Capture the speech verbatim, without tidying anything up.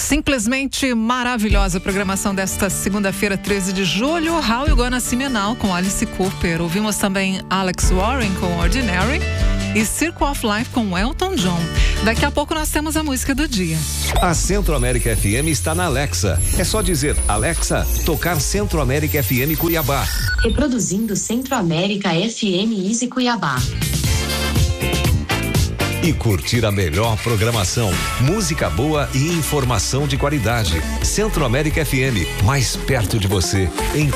Simplesmente maravilhosa a programação desta segunda-feira, treze de julho. How You Gonna See Me Now, com Alice Cooper. Ouvimos também Alex Warren com Ordinary e Circle of Life com Elton John. Daqui a pouco nós temos a música do dia. A Centro-América F M está na Alexa. É só dizer, Alexa, tocar Centro-América F M Cuiabá. Reproduzindo Centro-América F M Easy Cuiabá. E curtir a melhor programação, música boa e informação de qualidade. Centro-América F M, mais perto de você, em